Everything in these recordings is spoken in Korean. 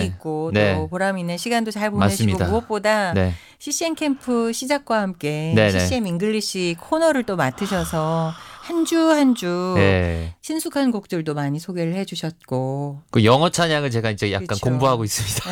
의미 있고 또 보람 있는 시간도 잘 보내시고 맞습니다. 무엇보다 CCM 캠프 시작과 함께 CCM 잉글리시 코너를 또 맡으셔서 한 주 한 주 친숙한 곡들도 많이 소개를 해주셨고 그 영어 찬양을 제가 이제 약간 공부하고 있습니다.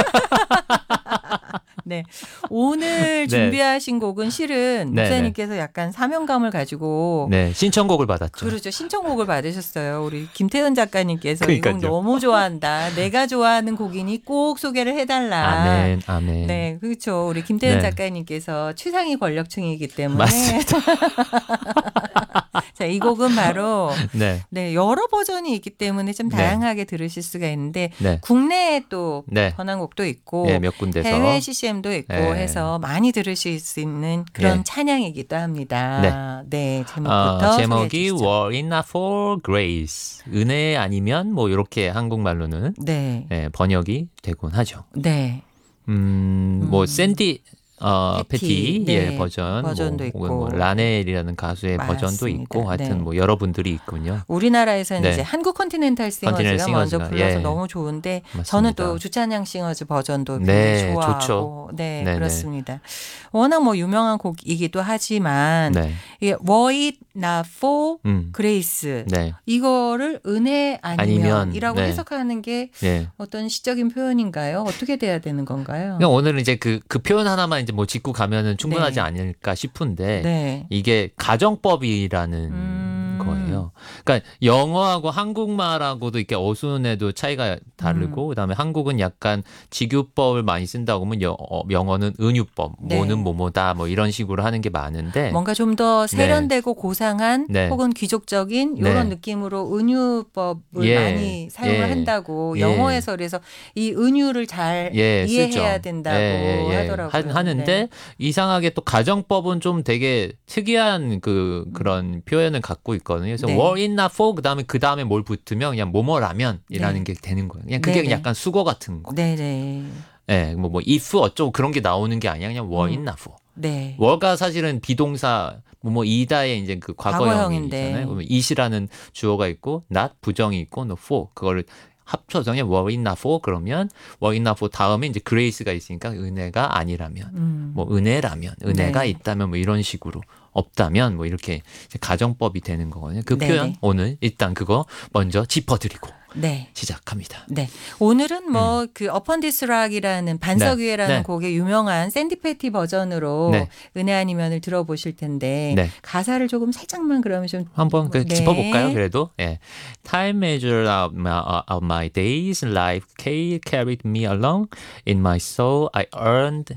네. 오늘 준비하신 곡은 실은 목사님께서 약간 사명감을 가지고 신청곡을 받았죠. 그렇죠. 신청곡을 받으셨어요. 우리 김태은 작가님께서 이 곡 너무 좋아한다. 내가 좋아하는 곡이니 꼭 소개를 해달라. 아멘. 네, 그렇죠. 우리 김태은 작가님께서 최상위 권력층이기 때문에 맞습니다. 자, 이 곡은 바로 여러 버전이 있기 때문에 좀 다양하게 들으실 수가 있는데 국내에 또 번안곡도 있고 몇 군데서 해외 CCM도 있고 해서 많이 들으실 수 있는 그런 찬양이기도 합니다. 제목부터 제목이 Were It Not For Grace, 은혜 아니면 뭐 이렇게 한국말로는 번역이 되곤 하죠. 뭐 샌디 패티 버전도 있고 뭐 라넬이라는 가수의 버전도 있고 하여튼 뭐 여러 분들이 있군요. 우리나라에서는 이제 한국 컨티넨탈 싱어즈가 먼저 불러서 너무 좋은데 맞습니다. 저는 또 주찬양 싱어즈 버전도 굉장히 좋아하고 좋죠. 그렇습니다. 워낙 뭐 유명한 곡이기도 하지만 이게 Were It Not For Grace 이거를 은혜 아니면이라고 해석하는 게 어떤 시적인 표현인가요? 어떻게 돼야 되는 건가요? 그러니까 오늘은 이제 그 표현 하나만 이제 뭐 짚고 가면은 충분하지 않을까 싶은데 이게 가정법이라는 거예요. 그러니까 영어하고 한국말하고도 이렇게 어순에도 차이가 다르고 그다음에 한국은 약간 직유법을 많이 쓴다고 하면 영어는 은유법, 뭐는 뭐뭐다 뭐 이런 식으로 하는 게 많은데 뭔가 좀 더 세련되고 고상한 혹은 귀족적인 이런 느낌으로 은유법을 많이 사용을 한다고 영어에서 그래서 이 은유를 잘 이해해야 된다고 하더라고요. 하는데 이상하게 또 가정법은 좀 되게 특이한 그런 표현을 갖고 있거든요. 그래서 were it not for 그다음에 뭘 붙으면 그냥 뭐뭐라면이라는 게 되는 거예요. 그냥 그게 약간 수거 같은 거. 뭐 if 어쩌고 그런 게 나오는 게 아니야. 그냥 were it not for. were가 사실은 비동사 뭐 이다의 이제 그 과거형이잖아요. 그러면 it이라는 주어가 있고 not 부정이 있고 no for 그거를 합쳐서 그냥 were it not for 그러면 were it not for 다음에 이제 grace가 있으니까 은혜가 아니라면 뭐 은혜라면 은혜가 있다면 뭐 이런 식으로 없다면 뭐 이렇게 가정법이 되는 거거든요. 그 표현 오늘 일단 그거 먼저 짚어드리고 시작합니다. 오늘은 뭐 그 Upon This Rock이라는 반석 위에라는 곡의 유명한 샌디 패티 버전으로 은혜 아니면을 들어보실 텐데 가사를 조금 살짝만 그러면 좀 한번 짚어볼까요? 그래도 Time measure of my days, life carried me along. In my soul, I earned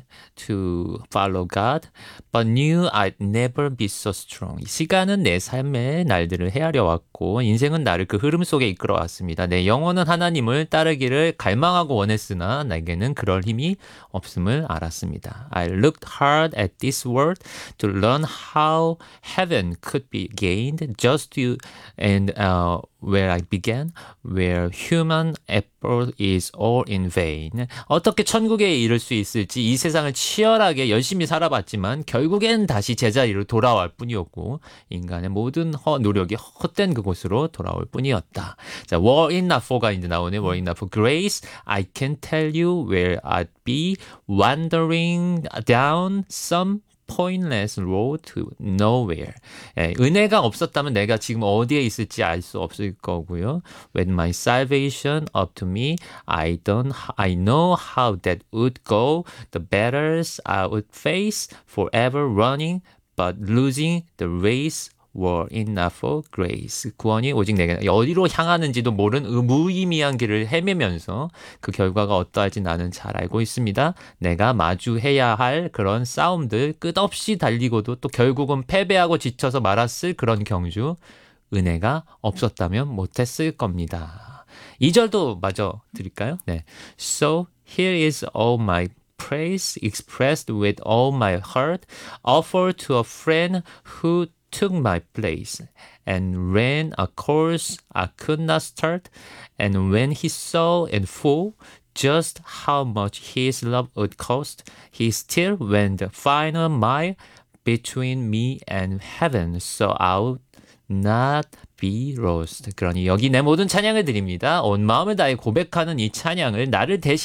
to follow God, but knew I'd never be so strong. 시간은 내 삶의 날들을 헤아려 왔고 인생은 나를 그 흐름 속에 이끌어 왔습니다. 내 영혼은 하나님을 따르기를 갈망하고 원했으나 내게는 그럴 힘이 없음을 알았습니다. I looked hard at this world to learn how heaven could be gained just to and where I began, where human effort is all in vain. 어떻게 천국에 이를 수 있을지 이 세상을 치열하게 열심히 살아봤지만 결국엔 다시 제자리로 돌아올 뿐이었고 인간의 모든 노력이 헛된 그곳으로 돌아올 뿐이었다. 자, were it not for가 이제 나오네. were it not for grace, I can tell you where I'd be wandering down some pointless road to nowhere. 은혜가 없었다면 내가 지금 어디에 있을지 알 수 없을 거고요. When my salvation up to me, I know how that would go. The battles I would face, forever running, but losing the race. were it not for grace. 구원이 오직 내게 어디로 향하는지도 모르는 무의미한 길을 헤매면서 그 결과가 어떠할지 나는 잘 알고 있습니다. 내가 마주해야 할 그런 싸움들 끝없이 달리고도 또 결국은 패배하고 지쳐서 말았을 그런 경주 은혜가 없었다면 못했을 겁니다. 2절도 마저 드릴까요? So here is all my praise expressed with all my heart offered to a friend who took my place and ran a course I could not start. And when he saw in full just how much his love would cost, he still went the final mile between me and heaven, so I would not be lost. 그러니 여기 내 모든 찬양을 드립니다. 온 마음을 다해 고백하는 이 찬양을 나를 대신